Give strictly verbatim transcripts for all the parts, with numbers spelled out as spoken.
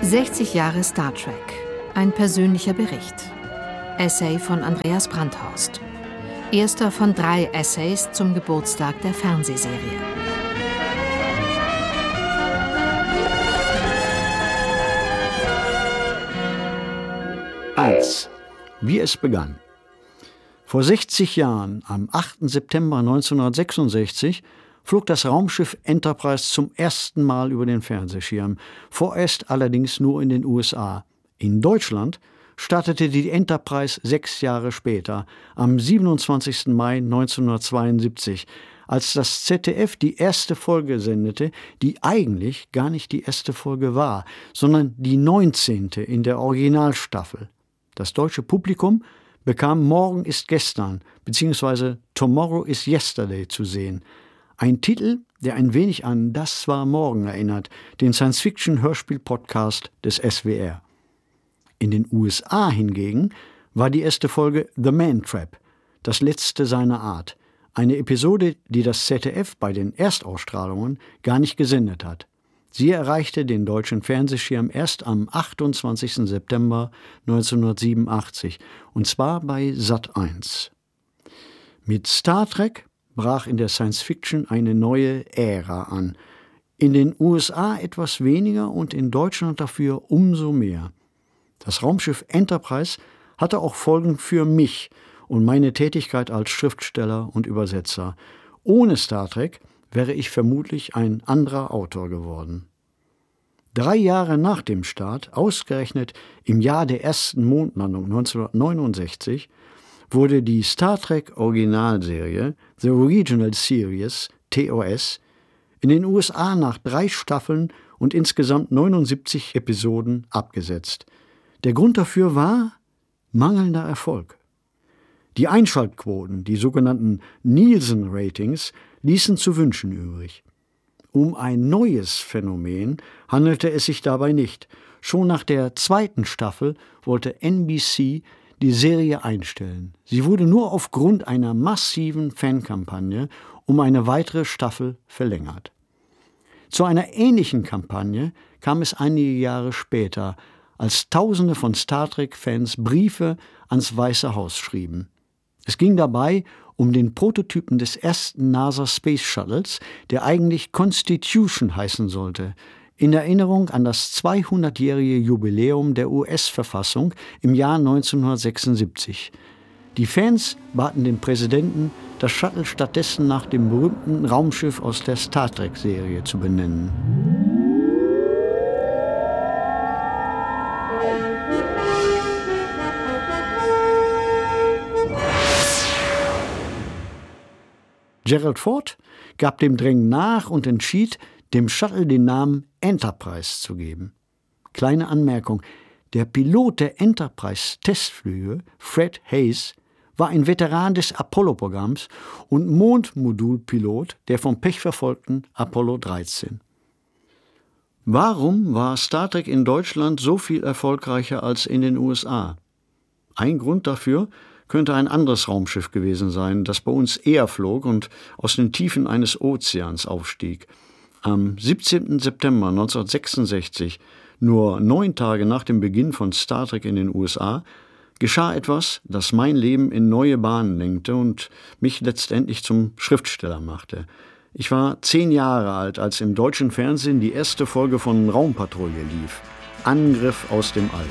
sechzig Jahre Star Trek. Ein persönlicher Bericht. Essay von Andreas Brandhorst. Erster von drei Essays zum Geburtstag der Fernsehserie. eins. Wie es begann. Vor sechzig Jahren, am achten September neunzehnhundertsechsundsechzig, flog das Raumschiff Enterprise zum ersten Mal über den Fernsehschirm, vorerst allerdings nur in den U S A. In Deutschland startete die Enterprise sechs Jahre später, am siebenundzwanzigsten Mai neunzehnhundertzweiundsiebzig, als das Z D F die erste Folge sendete, die eigentlich gar nicht die erste Folge war, sondern die neunzehnte in der Originalstaffel. Das deutsche Publikum bekam Morgen ist gestern bzw. Tomorrow is Yesterday zu sehen. Ein Titel, der ein wenig an Das war morgen erinnert, den Science-Fiction-Hörspiel-Podcast des S W R. In den U S A hingegen war die erste Folge The Man Trap, das letzte seiner Art, eine Episode, die das Z D F bei den Erstausstrahlungen gar nicht gesendet hat. Sie erreichte den deutschen Fernsehschirm erst am achtundzwanzigsten September neunzehnhundertsiebenundachtzig, und zwar bei Sat eins. Mit Star Trek brach in der Science-Fiction eine neue Ära an. In den U S A etwas weniger und in Deutschland dafür umso mehr. Das Raumschiff Enterprise hatte auch Folgen für mich und meine Tätigkeit als Schriftsteller und Übersetzer. Ohne Star Trek wäre ich vermutlich ein anderer Autor geworden. Drei Jahre nach dem Start, ausgerechnet im Jahr der ersten Mondlandung neunzehnhundertneunundsechzig, wurde die Star Trek Originalserie The Original Series, T O S, in den U S A nach drei Staffeln und insgesamt neunundsiebzig Episoden abgesetzt. Der Grund dafür war mangelnder Erfolg. Die Einschaltquoten, die sogenannten Nielsen-Ratings, ließen zu wünschen übrig. Um ein neues Phänomen handelte es sich dabei nicht. Schon nach der zweiten Staffel wollte N B C die Serie einstellen. Sie wurde nur aufgrund einer massiven Fankampagne um eine weitere Staffel verlängert. Zu einer ähnlichen Kampagne kam es einige Jahre später, als Tausende von Star Trek-Fans Briefe ans Weiße Haus schrieben. Es ging dabei um den Prototypen des ersten NASA Space Shuttles, der eigentlich Constitution heißen sollte, in Erinnerung an das zweihundertjährige Jubiläum der U S-Verfassung im Jahr neunzehnhundertsechsundsiebzig. Die Fans baten den Präsidenten, das Shuttle stattdessen nach dem berühmten Raumschiff aus der Star Trek-Serie zu benennen. Gerald Ford gab dem Drängen nach und entschied, dem Shuttle den Namen Enterprise zu geben. Kleine Anmerkung: Der Pilot der Enterprise-Testflüge, Fred Haise, war ein Veteran des Apollo-Programms und Mondmodulpilot der vom Pech verfolgten Apollo dreizehn. Warum war Star Trek in Deutschland so viel erfolgreicher als in den U S A? Ein Grund dafür könnte ein anderes Raumschiff gewesen sein, das bei uns eher flog und aus den Tiefen eines Ozeans aufstieg. Am siebzehnten September neunzehnhundertsechsundsechzig, nur neun Tage nach dem Beginn von Star Trek in den U S A, geschah etwas, das mein Leben in neue Bahnen lenkte und mich letztendlich zum Schriftsteller machte. Ich war zehn Jahre alt, als im deutschen Fernsehen die erste Folge von Raumpatrouille lief. Angriff aus dem All.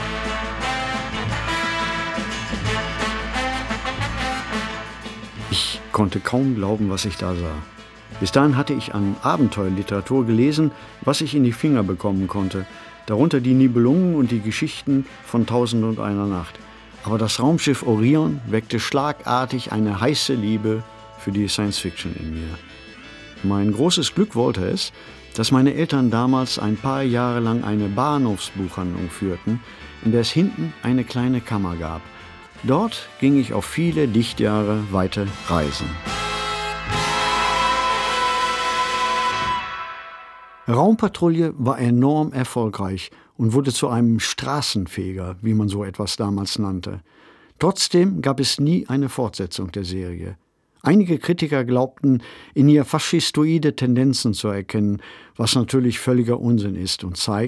Ich konnte kaum glauben, was ich da sah. Bis dahin hatte ich an Abenteuerliteratur gelesen, was ich in die Finger bekommen konnte, darunter die Nibelungen und die Geschichten von Tausend und einer Nacht. Aber das Raumschiff Orion weckte schlagartig eine heiße Liebe für die Science-Fiction in mir. Mein großes Glück wollte es, dass meine Eltern damals ein paar Jahre lang eine Bahnhofsbuchhandlung führten, in der es hinten eine kleine Kammer gab. Dort ging ich auf viele Lichtjahre weite Reisen. Raumpatrouille war enorm erfolgreich und wurde zu einem Straßenfeger, wie man so etwas damals nannte. Trotzdem gab es nie eine Fortsetzung der Serie. Einige Kritiker glaubten, in ihr faschistoide Tendenzen zu erkennen, was natürlich völliger Unsinn ist und zeigt,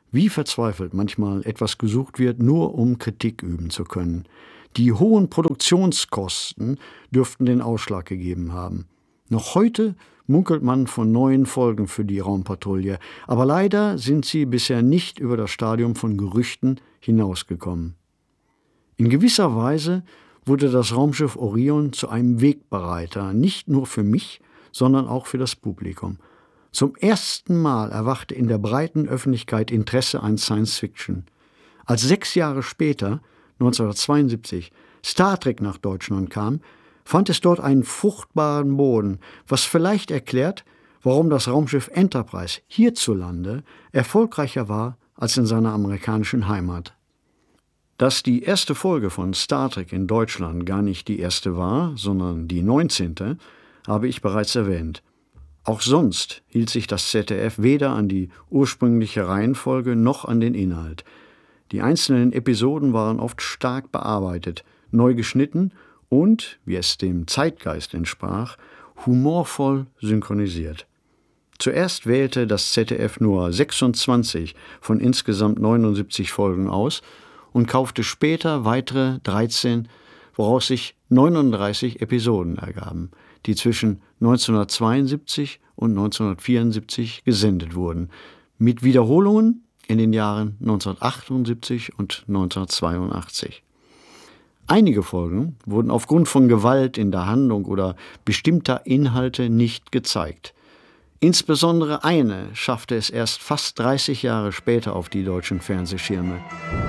Wie verzweifelt manchmal etwas gesucht wird, nur um Kritik üben zu können. Die hohen Produktionskosten dürften den Ausschlag gegeben haben. Noch heute munkelt man von neuen Folgen für die Raumpatrouille, aber leider sind sie bisher nicht über das Stadium von Gerüchten hinausgekommen. In gewisser Weise wurde das Raumschiff Orion zu einem Wegbereiter, nicht nur für mich, sondern auch für das Publikum. Zum ersten Mal erwachte in der breiten Öffentlichkeit Interesse an Science Fiction. Als sechs Jahre später, neunzehnhundertzweiundsiebzig, Star Trek nach Deutschland kam, fand es dort einen fruchtbaren Boden, was vielleicht erklärt, warum das Raumschiff Enterprise hierzulande erfolgreicher war als in seiner amerikanischen Heimat. Dass die erste Folge von Star Trek in Deutschland gar nicht die erste war, sondern die neunzehnte, habe ich bereits erwähnt. Auch sonst hielt sich das Z D F weder an die ursprüngliche Reihenfolge noch an den Inhalt. Die einzelnen Episoden waren oft stark bearbeitet, neu geschnitten und, wie es dem Zeitgeist entsprach, humorvoll synchronisiert. Zuerst wählte das Z D F nur sechsundzwanzig von insgesamt neunundsiebzig Folgen aus und kaufte später weitere dreizehn, woraus sich neununddreißig Episoden ergaben, die zwischen neunzehnhundertzweiundsiebzig und neunzehnhundertvierundsiebzig gesendet wurden, mit Wiederholungen in den Jahren neunzehnhundertachtundsiebzig und neunzehnhundertzweiundachtzig. Einige Folgen wurden aufgrund von Gewalt in der Handlung oder bestimmter Inhalte nicht gezeigt. Insbesondere eine schaffte es erst fast dreißig Jahre später auf die deutschen Fernsehschirme.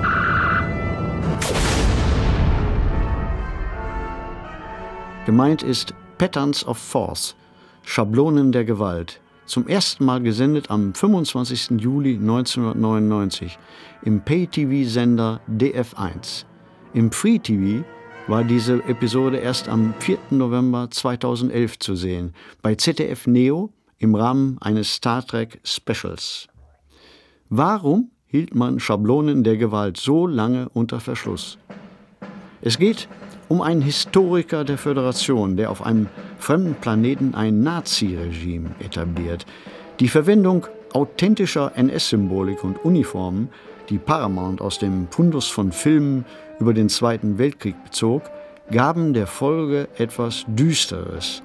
Gemeint ist Patterns of Force, Schablonen der Gewalt, zum ersten Mal gesendet am fünfundzwanzigsten Juli neunzehnhundertneunundneunzig im Pay-T V-Sender D F eins. Im Free-T V war diese Episode erst am vierten November zweitausendelf zu sehen, bei Z D F Neo im Rahmen eines Star Trek Specials. Warum hielt man Schablonen der Gewalt so lange unter Verschluss? Es geht um einen Historiker der Föderation, der auf einem fremden Planeten ein Nazi-Regime etabliert. Die Verwendung authentischer N S-Symbolik und Uniformen, die Paramount aus dem Fundus von Filmen über den Zweiten Weltkrieg bezog, gaben der Folge etwas Düsteres,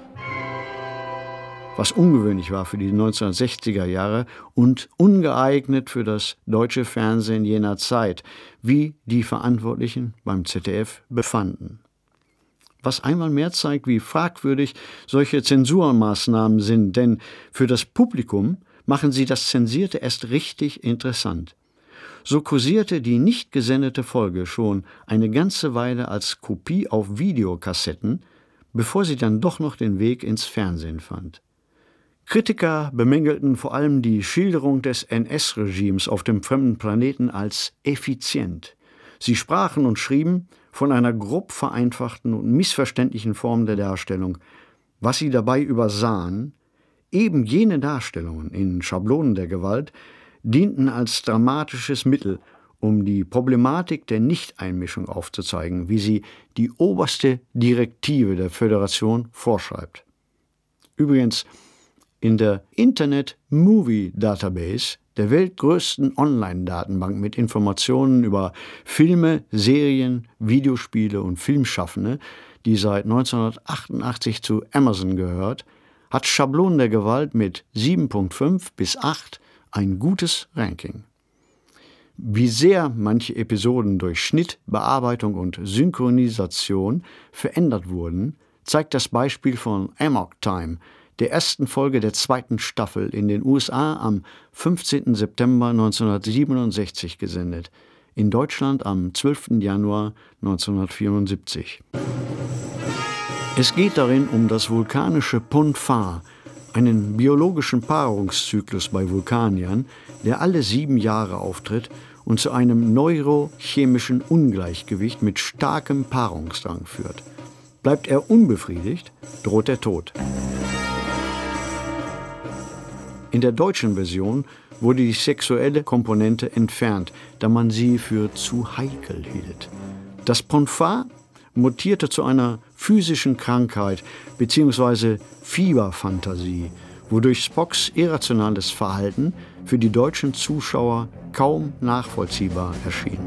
was ungewöhnlich war für die neunzehnhundertsechziger Jahre und ungeeignet für das deutsche Fernsehen jener Zeit, wie die Verantwortlichen beim Z D F befanden. Was einmal mehr zeigt, wie fragwürdig solche Zensurmaßnahmen sind, denn für das Publikum machen sie das Zensierte erst richtig interessant. So kursierte die nicht gesendete Folge schon eine ganze Weile als Kopie auf Videokassetten, bevor sie dann doch noch den Weg ins Fernsehen fand. Kritiker bemängelten vor allem die Schilderung des N S-Regimes auf dem fremden Planeten als effizient. Sie sprachen und schrieben von einer grob vereinfachten und missverständlichen Form der Darstellung. Was sie dabei übersahen, eben jene Darstellungen in Schablonen der Gewalt, dienten als dramatisches Mittel, um die Problematik der Nichteinmischung aufzuzeigen, wie sie die oberste Direktive der Föderation vorschreibt. Übrigens, in der Internet Movie Database, der weltgrößten Online-Datenbank mit Informationen über Filme, Serien, Videospiele und Filmschaffende, die seit neunzehnhundertachtundachtzig zu Amazon gehört, hat Schablonen der Gewalt mit sieben Komma fünf bis acht ein gutes Ranking. Wie sehr manche Episoden durch Schnitt, Bearbeitung und Synchronisation verändert wurden, zeigt das Beispiel von Amok Time, der ersten Folge der zweiten Staffel in den U S A am fünfzehnten September neunzehnhundertsiebenundsechzig gesendet, in Deutschland am zwölften Januar neunzehnhundertvierundsiebzig. Es geht darin um das vulkanische Pon-farr, einen biologischen Paarungszyklus bei Vulkaniern, der alle sieben Jahre auftritt und zu einem neurochemischen Ungleichgewicht mit starkem Paarungsdrang führt. Bleibt er unbefriedigt, droht der Tod. In der deutschen Version wurde die sexuelle Komponente entfernt, da man sie für zu heikel hielt. Das Pon-farr mutierte zu einer physischen Krankheit bzw. Fieberfantasie, wodurch Spocks irrationales Verhalten für die deutschen Zuschauer kaum nachvollziehbar erschien.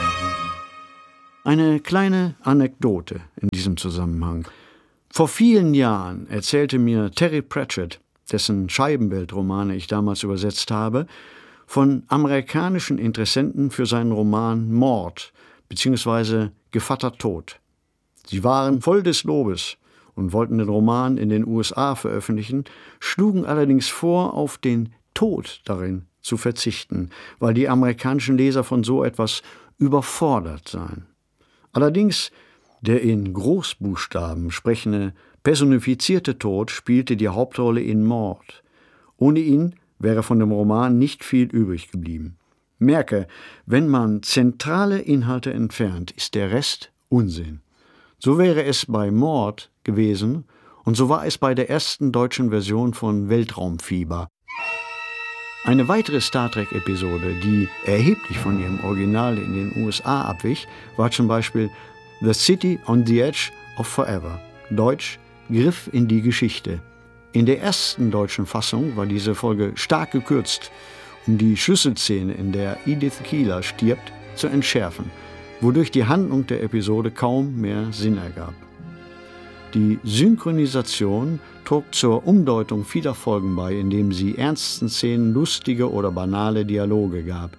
Eine kleine Anekdote in diesem Zusammenhang. Vor vielen Jahren erzählte mir Terry Pratchett, dessen Scheibenwelt-Romane ich damals übersetzt habe, von amerikanischen Interessenten für seinen Roman Mord bzw. Gevatter Tod. Sie waren voll des Lobes und wollten den Roman in den U S A veröffentlichen, schlugen allerdings vor, auf den Tod darin zu verzichten, weil die amerikanischen Leser von so etwas überfordert seien. Allerdings der in Großbuchstaben sprechende personifizierte Tod spielte die Hauptrolle in Mord. Ohne ihn wäre von dem Roman nicht viel übrig geblieben. Merke, wenn man zentrale Inhalte entfernt, ist der Rest Unsinn. So wäre es bei Mord gewesen und so war es bei der ersten deutschen Version von Weltraumfieber. Eine weitere Star Trek-Episode, die erheblich von ihrem Original in den U S A abwich, war zum Beispiel The City on the Edge of Forever, deutsch Griff in die Geschichte. In der ersten deutschen Fassung war diese Folge stark gekürzt, um die Schlüsselszene, in der Edith Keeler stirbt, zu entschärfen, wodurch die Handlung der Episode kaum mehr Sinn ergab. Die Synchronisation trug zur Umdeutung vieler Folgen bei, indem sie ernsten Szenen lustige oder banale Dialoge gab.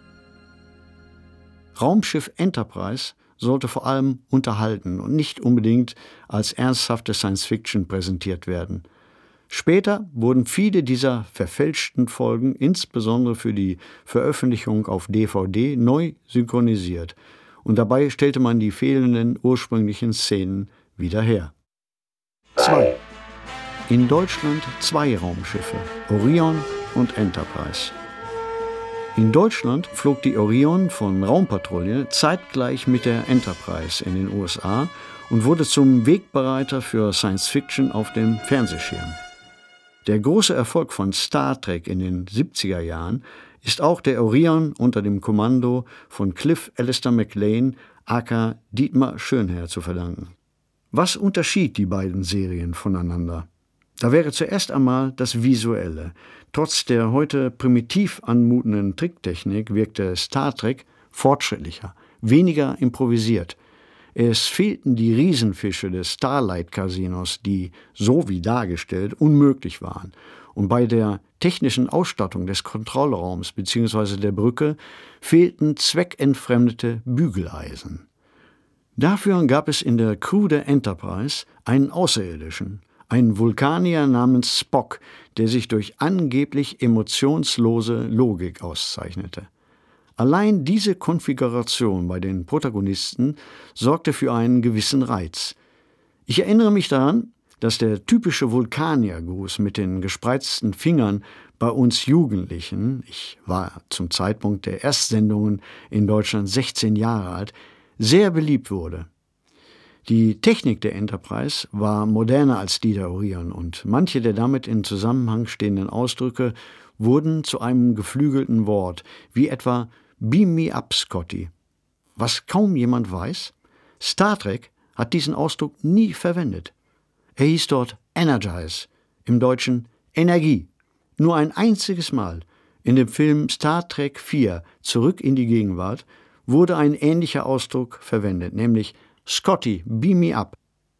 Raumschiff Enterprise sollte vor allem unterhalten und nicht unbedingt als ernsthafte Science-Fiction präsentiert werden. Später wurden viele dieser verfälschten Folgen, insbesondere für die Veröffentlichung auf D V D, neu synchronisiert und dabei stellte man die fehlenden ursprünglichen Szenen wieder her. zwei. In Deutschland zwei Raumschiffe, Orion und Enterprise. In Deutschland flog die Orion von Raumpatrouille zeitgleich mit der Enterprise in den U S A und wurde zum Wegbereiter für Science-Fiction auf dem Fernsehschirm. Der große Erfolg von Star Trek in den siebziger Jahren ist auch der Orion unter dem Kommando von Cliff Alistair McLean aka Dietmar Schönherr zu verdanken. Was unterschied die beiden Serien voneinander? Da wäre zuerst einmal das Visuelle. Trotz der heute primitiv anmutenden Tricktechnik wirkte Star Trek fortschrittlicher, weniger improvisiert. Es fehlten die Riesenfische des Starlight-Casinos, die, so wie dargestellt, unmöglich waren. Und bei der technischen Ausstattung des Kontrollraums bzw. der Brücke fehlten zweckentfremdete Bügeleisen. Dafür gab es in der Crew der Enterprise einen Außerirdischen, einen Vulkanier namens Spock, der sich durch angeblich emotionslose Logik auszeichnete. Allein diese Konfiguration bei den Protagonisten sorgte für einen gewissen Reiz. Ich erinnere mich daran, dass der typische Vulkaniergruß mit den gespreizten Fingern bei uns Jugendlichen, ich war zum Zeitpunkt der Erstsendungen in Deutschland sechzehn Jahre alt, sehr beliebt wurde. Die Technik der Enterprise war moderner als die der Orion und manche der damit in Zusammenhang stehenden Ausdrücke wurden zu einem geflügelten Wort, wie etwa »Beam me up, Scotty«. Was kaum jemand weiß, Star Trek hat diesen Ausdruck nie verwendet. Er hieß dort Energize, im Deutschen Energie. Nur ein einziges Mal, in dem Film Star Trek vier, Zurück in die Gegenwart, wurde ein ähnlicher Ausdruck verwendet, nämlich Scotty, beam me up.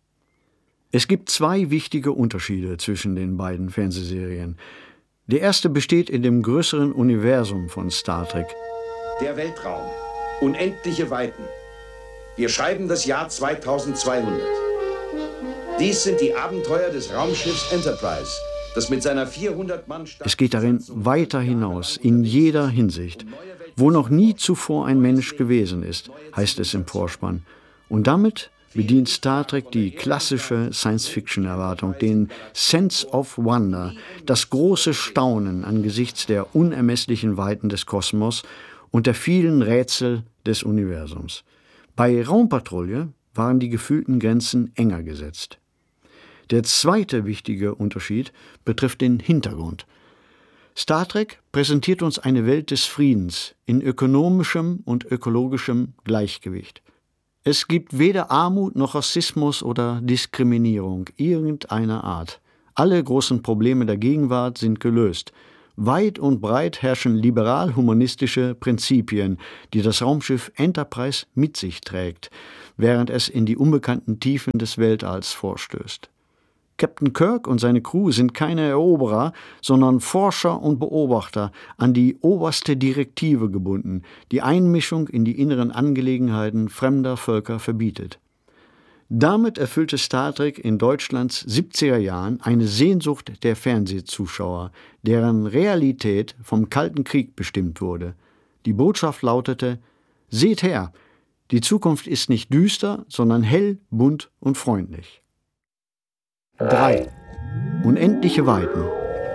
Es gibt zwei wichtige Unterschiede zwischen den beiden Fernsehserien. Der erste besteht in dem größeren Universum von Star Trek. Der Weltraum. Unendliche Weiten. Wir schreiben das Jahr zweitausendzweihundert. Dies sind die Abenteuer des Raumschiffs Enterprise, das mit seiner vierhundert Mann starken... Es geht darin weiter hinaus, in jeder Hinsicht. Wo noch nie zuvor ein Mensch gewesen ist, heißt es im Vorspann. Und damit bedient Star Trek die klassische Science-Fiction-Erwartung, den Sense of Wonder, das große Staunen angesichts der unermesslichen Weiten des Kosmos und der vielen Rätsel des Universums. Bei Raumpatrouille waren die gefühlten Grenzen enger gesetzt. Der zweite wichtige Unterschied betrifft den Hintergrund. Star Trek präsentiert uns eine Welt des Friedens in ökonomischem und ökologischem Gleichgewicht. Es gibt weder Armut noch Rassismus oder Diskriminierung irgendeiner Art. Alle großen Probleme der Gegenwart sind gelöst, Weit und breit herrschen liberal-humanistische Prinzipien, die das Raumschiff Enterprise mit sich trägt, während es in die unbekannten Tiefen des Weltalls vorstößt. Captain Kirk und seine Crew sind keine Eroberer, sondern Forscher und Beobachter, an die oberste Direktive gebunden, die Einmischung in die inneren Angelegenheiten fremder Völker verbietet. Damit erfüllte Star Trek in Deutschlands siebziger Jahren eine Sehnsucht der Fernsehzuschauer, deren Realität vom Kalten Krieg bestimmt wurde. Die Botschaft lautete: Seht her, die Zukunft ist nicht düster, sondern hell, bunt und freundlich. drei. Unendliche Weiten.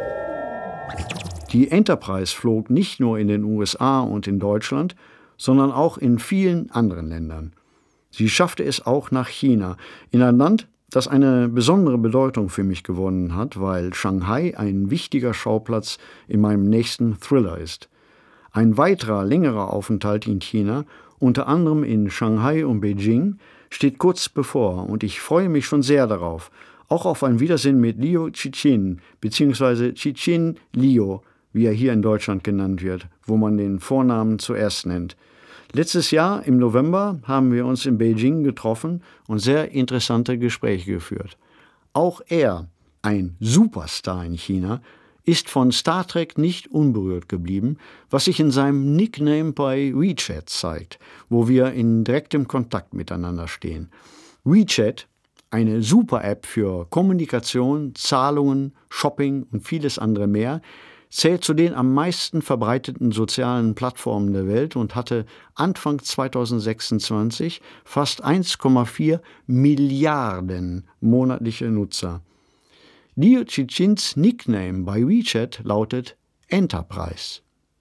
Die Enterprise flog nicht nur in den U S A und in Deutschland, sondern auch in vielen anderen Ländern. Sie schaffte es auch nach China, in ein Land, das eine besondere Bedeutung für mich gewonnen hat, weil Shanghai ein wichtiger Schauplatz in meinem nächsten Thriller ist. Ein weiterer, längerer Aufenthalt in China, unter anderem in Shanghai und Beijing, steht kurz bevor und ich freue mich schon sehr darauf, auch auf ein Wiedersehen mit Liu Cixin, beziehungsweise Cixin Liu, wie er hier in Deutschland genannt wird, wo man den Vornamen zuerst nennt. Letztes Jahr im November haben wir uns in Beijing getroffen und sehr interessante Gespräche geführt. Auch er, ein Superstar in China, ist von Star Trek nicht unberührt geblieben, was sich in seinem Nickname bei WeChat zeigt, wo wir in direktem Kontakt miteinander stehen. WeChat, eine Super-App für Kommunikation, Zahlungen, Shopping und vieles andere mehr, zählt zu den am meisten verbreiteten sozialen Plattformen der Welt und hatte Anfang zweitausendsechsundzwanzig fast eins Komma vier Milliarden monatliche Nutzer. Liu Cixins Nickname bei WeChat lautet Enterprise.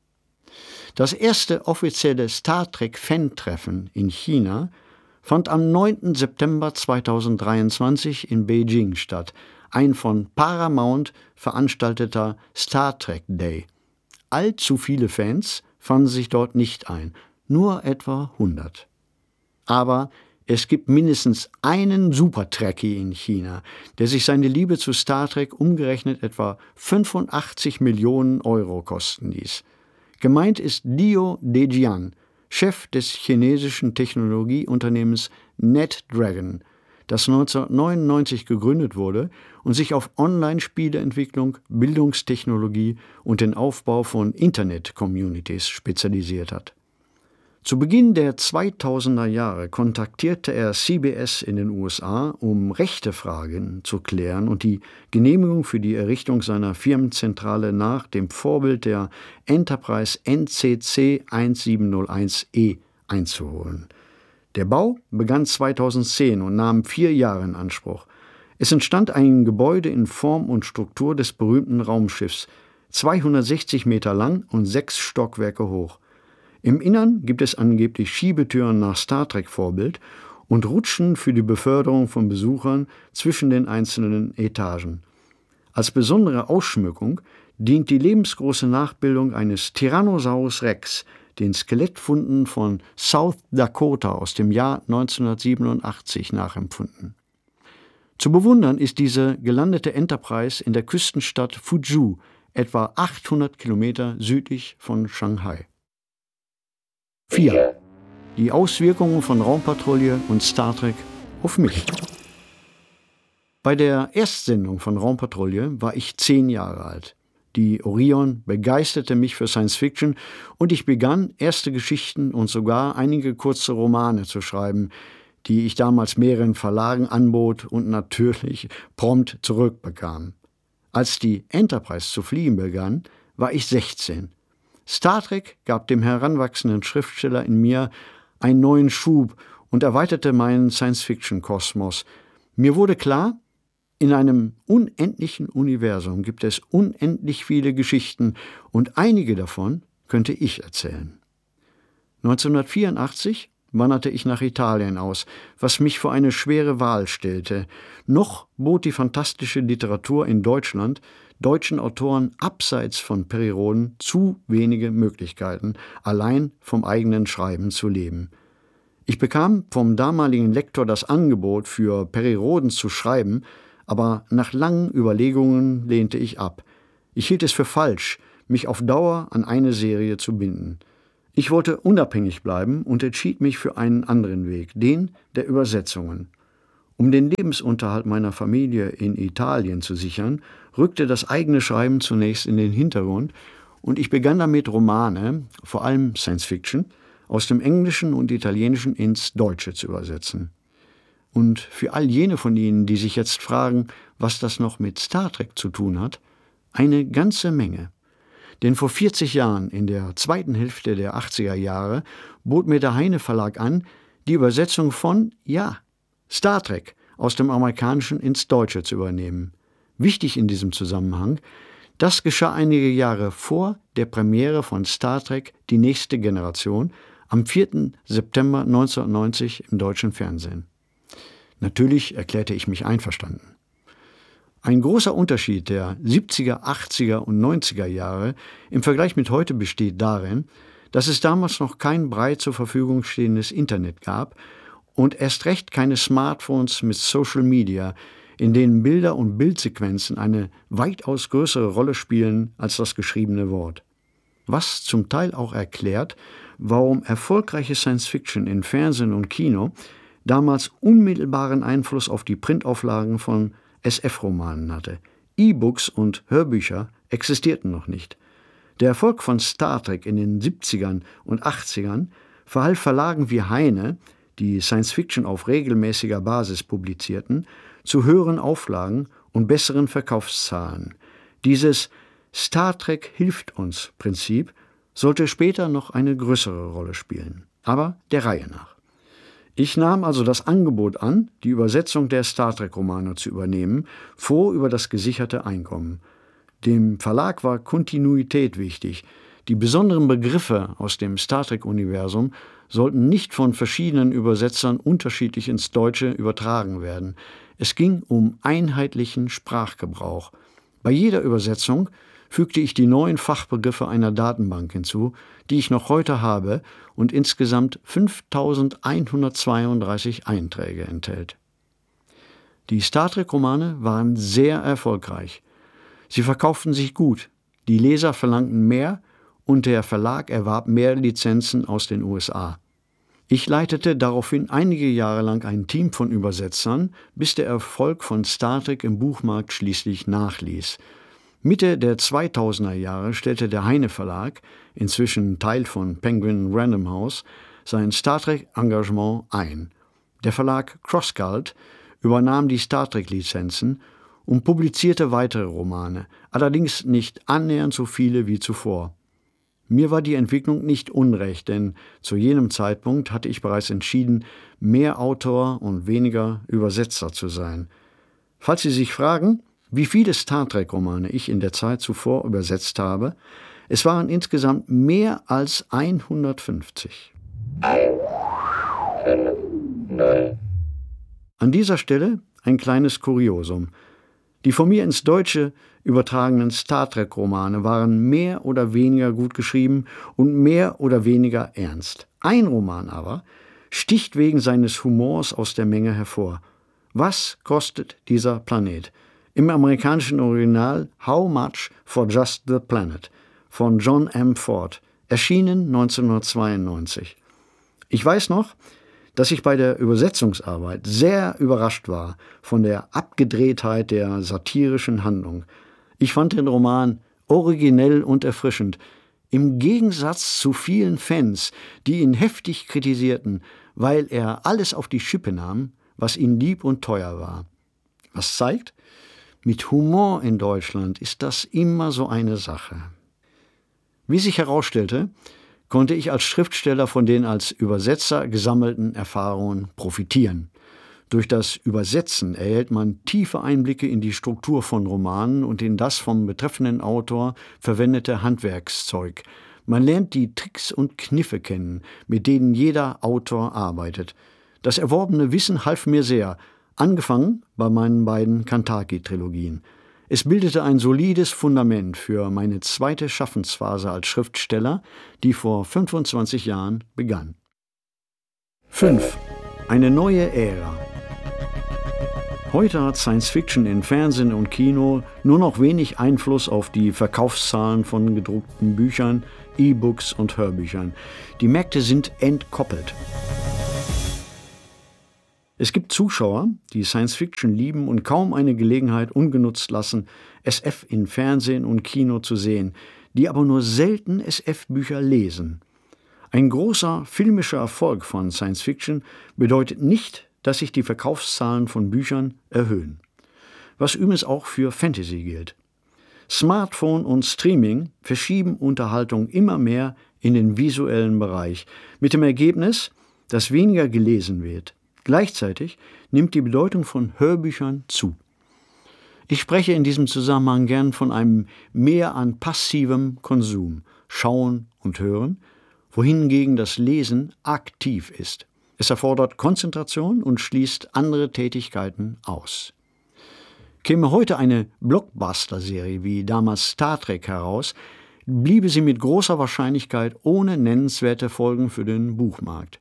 Das erste offizielle Star Trek-Fan-Treffen in China fand am neunten September zweitausenddreiundzwanzig in Beijing statt, ein von Paramount veranstalteter Star Trek Day. Allzu viele Fans fanden sich dort nicht ein, nur etwa hundert. Aber es gibt mindestens einen Super-Trekkie in China, der sich seine Liebe zu Star Trek umgerechnet etwa fünfundachtzig Millionen Euro kosten ließ. Gemeint ist Liu Dejian, Chef des chinesischen Technologieunternehmens NetDragon, das neunzehnhundertneunundneunzig gegründet wurde und sich auf Online-Spieleentwicklung, Bildungstechnologie und den Aufbau von Internet-Communities spezialisiert hat. Zu Beginn der zweitausender Jahre kontaktierte er C B S in den U S A, um Rechtefragen zu klären und die Genehmigung für die Errichtung seiner Firmenzentrale nach dem Vorbild der Enterprise N C C siebzehn null eins E einzuholen. Der Bau begann zweitausendzehn und nahm vier Jahre in Anspruch. Es entstand ein Gebäude in Form und Struktur des berühmten Raumschiffs, zweihundertsechzig Meter lang und sechs Stockwerke hoch. Im Innern gibt es angeblich Schiebetüren nach Star Trek-Vorbild und Rutschen für die Beförderung von Besuchern zwischen den einzelnen Etagen. Als besondere Ausschmückung dient die lebensgroße Nachbildung eines Tyrannosaurus Rex, den Skelettfunden von South Dakota aus dem Jahr neunzehnhundertsiebenundachtzig nachempfunden. Zu bewundern ist diese gelandete Enterprise in der Küstenstadt Fuzhou, etwa achthundert Kilometer südlich von Shanghai. vier. Die Auswirkungen von Raumpatrouille und Star Trek auf mich. Bei der Erstsendung von Raumpatrouille war ich zehn Jahre alt. Die Orion begeisterte mich für Science Fiction und ich begann, erste Geschichten und sogar einige kurze Romane zu schreiben, die ich damals mehreren Verlagen anbot und natürlich prompt zurückbekam. Als die Enterprise zu fliegen begann, war ich sechzehn. Star Trek gab dem heranwachsenden Schriftsteller in mir einen neuen Schub und erweiterte meinen Science-Fiction-Kosmos. Mir wurde klar, in einem unendlichen Universum gibt es unendlich viele Geschichten und einige davon könnte ich erzählen. neunzehnhundertvierundachtzig wanderte ich nach Italien aus, was mich vor eine schwere Wahl stellte. Noch bot die fantastische Literatur in Deutschland deutschen Autoren abseits von Perioden zu wenige Möglichkeiten, allein vom eigenen Schreiben zu leben. Ich bekam vom damaligen Lektor das Angebot, für Perioden zu schreiben, aber nach langen Überlegungen lehnte ich ab. Ich hielt es für falsch, mich auf Dauer an eine Serie zu binden. Ich wollte unabhängig bleiben und entschied mich für einen anderen Weg, den der Übersetzungen. Um den Lebensunterhalt meiner Familie in Italien zu sichern, rückte das eigene Schreiben zunächst in den Hintergrund und ich begann damit, Romane, vor allem Science-Fiction, aus dem Englischen und Italienischen ins Deutsche zu übersetzen. Und für all jene von Ihnen, die sich jetzt fragen, was das noch mit Star Trek zu tun hat, eine ganze Menge. Denn vor vierzig Jahren, in der zweiten Hälfte der achtziger Jahre, bot mir der Heyne Verlag an, die Übersetzung von, ja, Star Trek aus dem Amerikanischen ins Deutsche zu übernehmen. Wichtig in diesem Zusammenhang, das geschah einige Jahre vor der Premiere von Star Trek Die nächste Generation am vierten September neunzehnhundertneunzig im deutschen Fernsehen. Natürlich erklärte ich mich einverstanden. Ein großer Unterschied der siebziger, achtziger und neunziger Jahre im Vergleich mit heute besteht darin, dass es damals noch kein breit zur Verfügung stehendes Internet gab und erst recht keine Smartphones mit Social Media, in denen Bilder und Bildsequenzen eine weitaus größere Rolle spielen als das geschriebene Wort. Was zum Teil auch erklärt, warum erfolgreiche Science-Fiction in Fernsehen und Kino damals unmittelbaren Einfluss auf die Printauflagen von S F-Romanen hatte. E-Books und Hörbücher existierten noch nicht. Der Erfolg von Star Trek in den siebzigern und achtzigern verhalf Verlagen wie Heyne, die Science-Fiction auf regelmäßiger Basis publizierten, zu höheren Auflagen und besseren Verkaufszahlen. Dieses Star Trek hilft uns Prinzip sollte später noch eine größere Rolle spielen, aber der Reihe nach. Ich nahm also das Angebot an, die Übersetzung der Star Trek-Romane zu übernehmen, froh über das gesicherte Einkommen. Dem Verlag war Kontinuität wichtig. Die besonderen Begriffe aus dem Star Trek-Universum sollten nicht von verschiedenen Übersetzern unterschiedlich ins Deutsche übertragen werden. Es ging um einheitlichen Sprachgebrauch. Bei jeder Übersetzung fügte ich die neuen Fachbegriffe einer Datenbank hinzu, die ich noch heute habe und insgesamt fünftausendeinhundertzweiunddreißig Einträge enthält. Die Star Trek-Romane waren sehr erfolgreich. Sie verkauften sich gut, die Leser verlangten mehr und der Verlag erwarb mehr Lizenzen aus den U S A. Ich leitete daraufhin einige Jahre lang ein Team von Übersetzern, bis der Erfolg von Star Trek im Buchmarkt schließlich nachließ. Mitte der zweitausender Jahre stellte der Heyne Verlag, inzwischen Teil von Penguin Random House, sein Star Trek-Engagement ein. Der Verlag CrossCult übernahm die Star Trek-Lizenzen und publizierte weitere Romane, allerdings nicht annähernd so viele wie zuvor. Mir war die Entwicklung nicht unrecht, denn zu jenem Zeitpunkt hatte ich bereits entschieden, mehr Autor und weniger Übersetzer zu sein. Falls Sie sich fragen, wie viele Star Trek-Romane ich in der Zeit zuvor übersetzt habe, es waren insgesamt mehr als hundertfünfzig. An dieser Stelle ein kleines Kuriosum. Die von mir ins Deutsche übertragenen Star Trek-Romane waren mehr oder weniger gut geschrieben und mehr oder weniger ernst. Ein Roman aber sticht wegen seines Humors aus der Menge hervor. Was kostet dieser Planet? Im amerikanischen Original How Much for Just the Planet von John M. Ford, erschienen neunzehnhundertzweiundneunzig. Ich weiß noch, dass ich bei der Übersetzungsarbeit sehr überrascht war von der Abgedrehtheit der satirischen Handlung. Ich fand den Roman originell und erfrischend, im Gegensatz zu vielen Fans, die ihn heftig kritisierten, weil er alles auf die Schippe nahm, was ihm lieb und teuer war. Was zeigt, mit Humor in Deutschland ist das immer so eine Sache. Wie sich herausstellte, konnte ich als Schriftsteller von den als Übersetzer gesammelten Erfahrungen profitieren. Durch das Übersetzen erhält man tiefe Einblicke in die Struktur von Romanen und in das vom betreffenden Autor verwendete Handwerkszeug. Man lernt die Tricks und Kniffe kennen, mit denen jeder Autor arbeitet. Das erworbene Wissen half mir sehr, angefangen bei meinen beiden Kantaki-Trilogien. Es bildete ein solides Fundament für meine zweite Schaffensphase als Schriftsteller, die vor fünfundzwanzig Jahren begann. fünf. Eine neue Ära. Heute hat Science Fiction in Fernsehen und Kino nur noch wenig Einfluss auf die Verkaufszahlen von gedruckten Büchern, E-Books und Hörbüchern. Die Märkte sind entkoppelt. Es gibt Zuschauer, die Science Fiction lieben und kaum eine Gelegenheit ungenutzt lassen, S F in Fernsehen und Kino zu sehen, die aber nur selten S F-Bücher lesen. Ein großer filmischer Erfolg von Science Fiction bedeutet nicht, dass sich die Verkaufszahlen von Büchern erhöhen. Was übrigens auch für Fantasy gilt. Smartphone und Streaming verschieben Unterhaltung immer mehr in den visuellen Bereich, mit dem Ergebnis, dass weniger gelesen wird. Gleichzeitig nimmt die Bedeutung von Hörbüchern zu. Ich spreche in diesem Zusammenhang gern von einem Mehr an passivem Konsum, Schauen und Hören, wohingegen das Lesen aktiv ist. Es erfordert Konzentration und schließt andere Tätigkeiten aus. Käme heute eine Blockbuster-Serie wie damals Star Trek heraus, bliebe sie mit großer Wahrscheinlichkeit ohne nennenswerte Folgen für den Buchmarkt.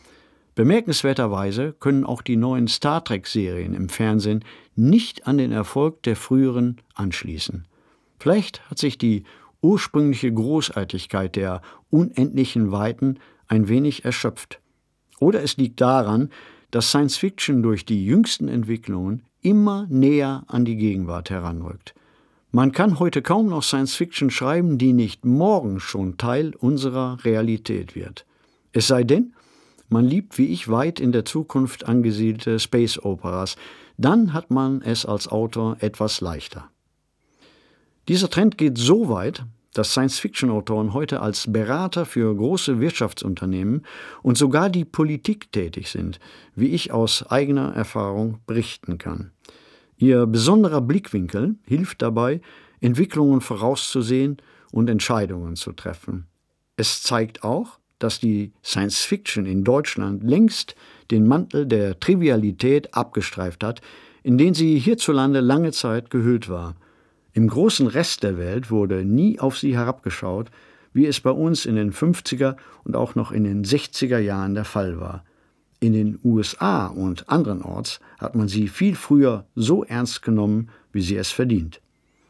Bemerkenswerterweise können auch die neuen Star Trek-Serien im Fernsehen nicht an den Erfolg der früheren anschließen. Vielleicht hat sich die ursprüngliche Großartigkeit der unendlichen Weiten ein wenig erschöpft. Oder es liegt daran, dass Science Fiction durch die jüngsten Entwicklungen immer näher an die Gegenwart heranrückt. Man kann heute kaum noch Science Fiction schreiben, die nicht morgen schon Teil unserer Realität wird. Es sei denn, man liebt wie ich weit in der Zukunft angesiedelte Space-Operas, dann hat man es als Autor etwas leichter. Dieser Trend geht so weit, dass Science-Fiction-Autoren heute als Berater für große Wirtschaftsunternehmen und sogar die Politik tätig sind, wie ich aus eigener Erfahrung berichten kann. Ihr besonderer Blickwinkel hilft dabei, Entwicklungen vorauszusehen und Entscheidungen zu treffen. Es zeigt auch, dass die Science-Fiction in Deutschland längst den Mantel der Trivialität abgestreift hat, in den sie hierzulande lange Zeit gehüllt war. Im großen Rest der Welt wurde nie auf sie herabgeschaut, wie es bei uns in den fünfziger und auch noch in den sechziger Jahren der Fall war. In den U S A und andernorts hat man sie viel früher so ernst genommen, wie sie es verdient.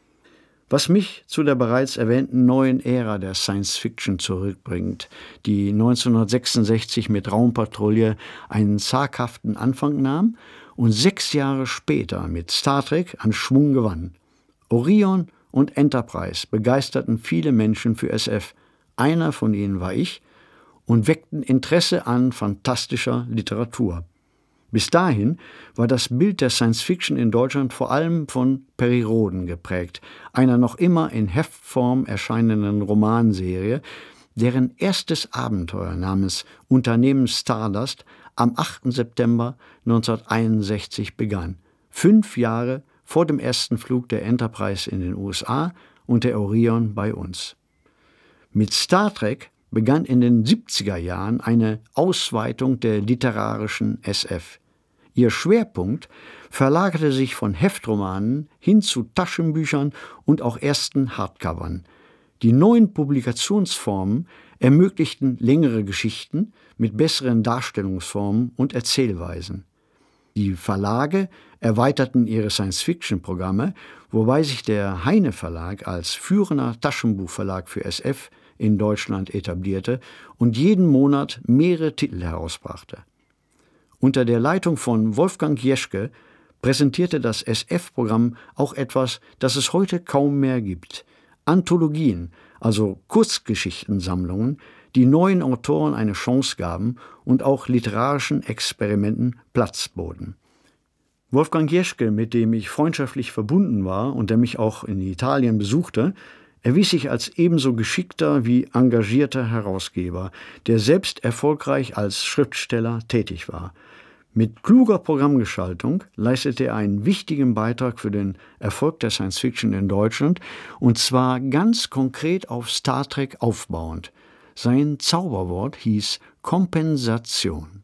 Was mich zu der bereits erwähnten neuen Ära der Science-Fiction zurückbringt, die neunzehnhundertsechsundsechzig mit Raumpatrouille einen zaghaften Anfang nahm und sechs Jahre später mit Star Trek an Schwung gewann. Orion und Enterprise begeisterten viele Menschen für S F, einer von ihnen war ich, und weckten Interesse an fantastischer Literatur. Bis dahin war das Bild der Science-Fiction in Deutschland vor allem von Perry Rhodan geprägt, einer noch immer in Heftform erscheinenden Romanserie, deren erstes Abenteuer namens Unternehmen Stardust am achten September neunzehnhunderteinundsechzig begann, fünf Jahre vor dem ersten Flug der Enterprise in den U S A und der Orion bei uns. Mit Star Trek begann in den siebziger Jahren eine Ausweitung der literarischen S F. Ihr Schwerpunkt verlagerte sich von Heftromanen hin zu Taschenbüchern und auch ersten Hardcovern. Die neuen Publikationsformen ermöglichten längere Geschichten mit besseren Darstellungsformen und Erzählweisen. Die Verlage erweiterten ihre Science-Fiction-Programme, wobei sich der Heine Verlag als führender Taschenbuchverlag für S F in Deutschland etablierte und jeden Monat mehrere Titel herausbrachte. Unter der Leitung von Wolfgang Jeschke präsentierte das S F-Programm auch etwas, das es heute kaum mehr gibt: Anthologien, also Kurzgeschichtensammlungen, die neuen Autoren eine Chance gaben und auch literarischen Experimenten Platz boten. Wolfgang Jeschke, mit dem ich freundschaftlich verbunden war und der mich auch in Italien besuchte, erwies sich als ebenso geschickter wie engagierter Herausgeber, der selbst erfolgreich als Schriftsteller tätig war. Mit kluger Programmgestaltung leistete er einen wichtigen Beitrag für den Erfolg der Science-Fiction in Deutschland, und zwar ganz konkret auf Star Trek aufbauend. Sein Zauberwort hieß Kompensation.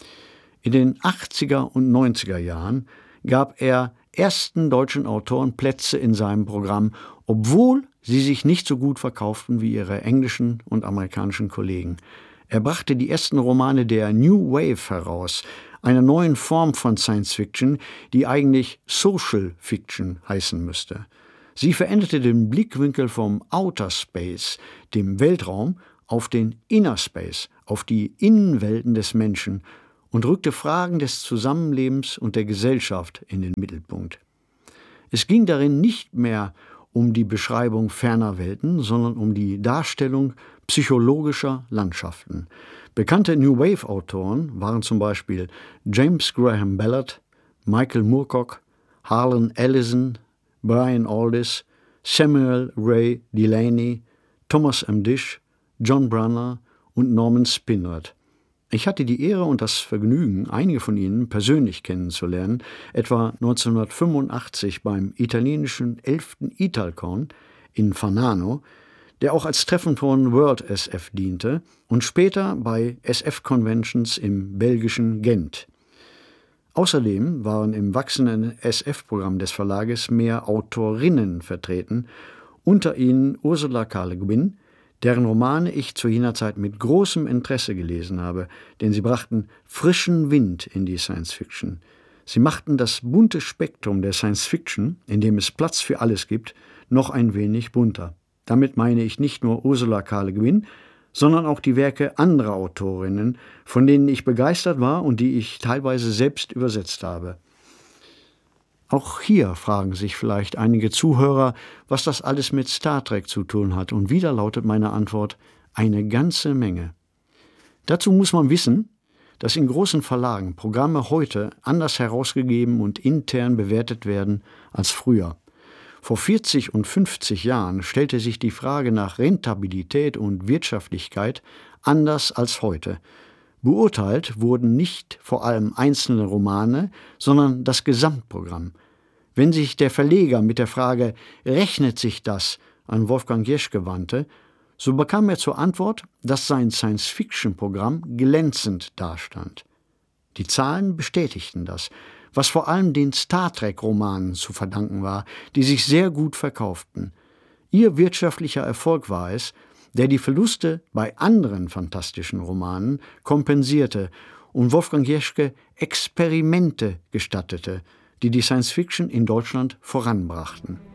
In den achtziger und neunziger Jahren gab er ersten deutschen Autoren Plätze in seinem Programm, obwohl sie sich nicht so gut verkauften wie ihre englischen und amerikanischen Kollegen. Er brachte die ersten Romane der New Wave heraus, einer neuen Form von Science Fiction, die eigentlich Social Fiction heißen müsste. Sie veränderte den Blickwinkel vom Outer Space, dem Weltraum, auf den Inner Space, auf die Innenwelten des Menschen und rückte Fragen des Zusammenlebens und der Gesellschaft in den Mittelpunkt. Es ging darin nicht mehr um die Beschreibung ferner Welten, sondern um die Darstellung psychologischer Landschaften. Bekannte New Wave-Autoren waren zum Beispiel James Graham Ballard, Michael Moorcock, Harlan Ellison, Brian Aldiss, Samuel Ray Delaney, Thomas M. Disch, John Brunner und Norman Spinrad. Ich hatte die Ehre und das Vergnügen, einige von ihnen persönlich kennenzulernen, etwa neunzehnhundertfünfundachtzig beim italienischen elften Italcon in Farnano, der auch als Treffen von World S F diente, und später bei S F-Conventions im belgischen Gent. Außerdem waren im wachsenden S F-Programm des Verlages mehr Autorinnen vertreten, unter ihnen Ursula K. Le Guin, deren Romane ich zu jener Zeit mit großem Interesse gelesen habe, denn sie brachten frischen Wind in die Science-Fiction. Sie machten das bunte Spektrum der Science-Fiction, in dem es Platz für alles gibt, noch ein wenig bunter. Damit meine ich nicht nur Ursula K. Le Guin, sondern auch die Werke anderer Autorinnen, von denen ich begeistert war und die ich teilweise selbst übersetzt habe. Auch hier fragen sich vielleicht einige Zuhörer, was das alles mit Star Trek zu tun hat, und wieder lautet meine Antwort: eine ganze Menge. Dazu muss man wissen, dass in großen Verlagen Programme heute anders herausgegeben und intern bewertet werden als früher. Vor vierzig und fünfzig Jahren stellte sich die Frage nach Rentabilität und Wirtschaftlichkeit anders als heute. Beurteilt wurden nicht vor allem einzelne Romane, sondern das Gesamtprogramm. Wenn sich der Verleger mit der Frage »Rechnet sich das?« an Wolfgang Jeschke wandte, so bekam er zur Antwort, dass sein Science-Fiction-Programm glänzend dastand. Die Zahlen bestätigten das, was vor allem den Star Trek-Romanen zu verdanken war, die sich sehr gut verkauften. Ihr wirtschaftlicher Erfolg war es, der die Verluste bei anderen fantastischen Romanen kompensierte und Wolfgang Jeschke Experimente gestattete, die die Science-Fiction in Deutschland voranbrachten.